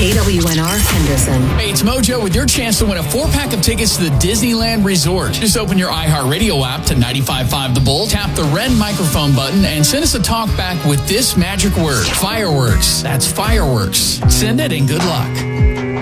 KWNR Henderson. Hey, it's Mojo with your chance to win a 4-pack of tickets to the Disneyland Resort. Just open your iHeartRadio app to 95.5 The Bull, tap the red microphone button, and send us a talk back with this magic word, fireworks. That's fireworks. Send it and good luck.